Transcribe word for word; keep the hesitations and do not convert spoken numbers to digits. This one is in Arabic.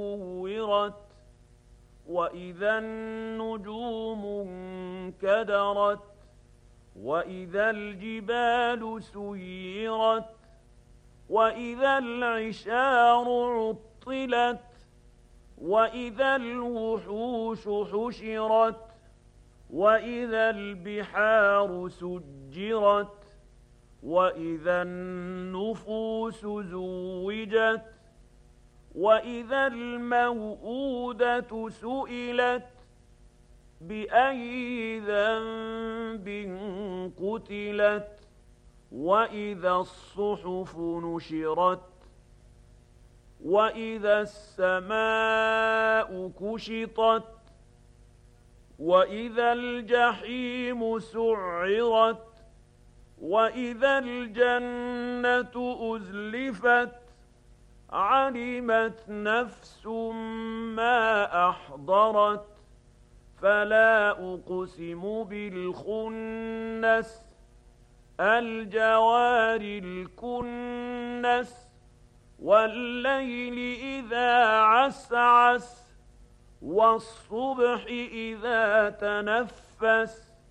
كورت وإذا النجوم انكدرت وإذا الجبال سيرت وإذا العشار عطلت وإذا الوحوش حشرت وإذا البحار سجرت وإذا النفوس زوجت وإذا الموءودة سئلت بأي ذنب قتلت وإذا الصحف نشرت وإذا السماء كشطت وإذا الجحيم سعرت وإذا الجنة أزلفت علمت نفس ما أحضرت فلا أقسم بالخنس الجوار الكنس والليل إذا عسعس والصبح إذا تنفس